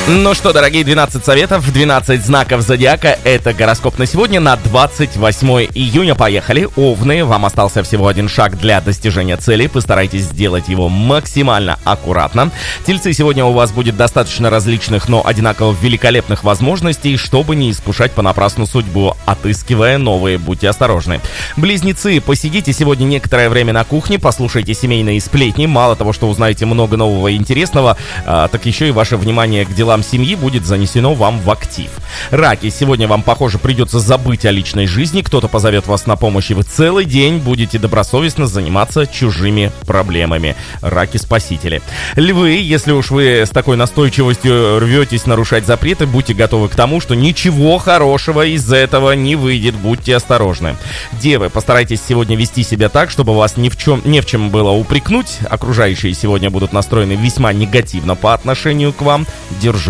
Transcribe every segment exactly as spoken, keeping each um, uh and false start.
Ну что, дорогие, двенадцать советов, двенадцать знаков зодиака. Это гороскоп на сегодня, на двадцать восьмое июня. Поехали. Овны, вам остался всего один шаг для достижения цели. Постарайтесь сделать его максимально аккуратно. Тельцы, сегодня у вас будет достаточно различных, но одинаково великолепных возможностей, чтобы не искушать понапрасну судьбу, отыскивая новые. Будьте осторожны. Близнецы, посидите сегодня некоторое время на кухне, послушайте семейные сплетни. Мало того, что узнаете много нового и интересного, а, так еще и ваше внимание к делам семьи будет занесено вам в актив. Раки, сегодня вам, похоже, придется забыть о личной жизни, кто-то позовет вас на помощь, и вы целый день будете добросовестно заниматься чужими проблемами. Раки-спасители. Львы, если уж вы с такой настойчивостью рветесь нарушать запреты, будьте готовы к тому, что ничего хорошего из этого не выйдет, будьте осторожны. Девы, постарайтесь сегодня вести себя так, чтобы вас ни в чем, не в чем было упрекнуть. Окружающие сегодня будут настроены весьма негативно по отношению к вам. Держитесь.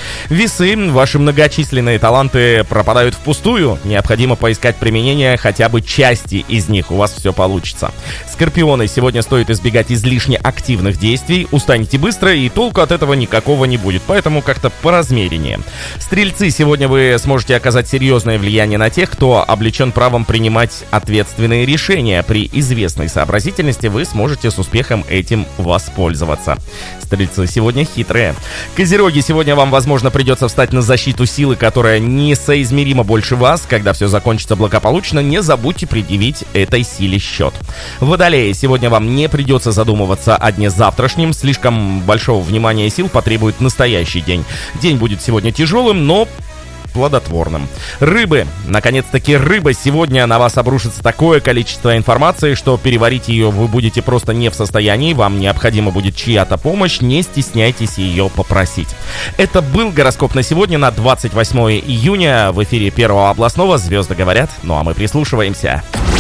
Весы, ваши многочисленные таланты пропадают впустую. Необходимо поискать применение хотя бы части из них. У вас все получится. Скорпионы, сегодня стоит избегать излишне активных действий. Устанете быстро, и толку от этого никакого не будет. Поэтому как-то поразмереннее. Стрельцы, сегодня вы сможете оказать серьезное влияние на тех, кто облечен правом принимать ответственные решения. При известной сообразительности вы сможете с успехом этим воспользоваться. Стрельцы сегодня хитрые. Козероги, сегодня вам, возможно, придется встать на защиту силы, которая несоизмеримо больше вас. Когда все закончится благополучно, не забудьте предъявить этой силе счет. Водолеи, сегодня вам не придется задумываться о дне завтрашнем. Слишком большого внимания и сил потребует настоящий день. День будет сегодня тяжелым, но плодотворным. Рыбы. Наконец-таки рыба. Сегодня на вас обрушится такое количество информации, что переварить ее вы будете просто не в состоянии. Вам необходима будет чья-то помощь. Не стесняйтесь ее попросить. Это был гороскоп на сегодня, на двадцать восьмое июня. В эфире Первого областного. Звезды говорят. Ну а мы прислушиваемся.